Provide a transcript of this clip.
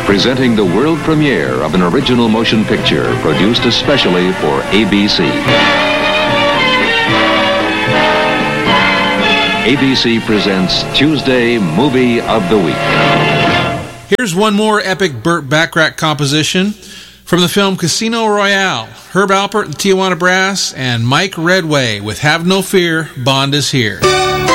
presenting the world premiere of an original motion picture produced especially for ABC. ABC presents Tuesday Movie of the Week. Here's one more epic Burt Bacharach composition from the film Casino Royale. Herb Alpert and Tijuana Brass and Mike Redway with Have No Fear, Bond is Here.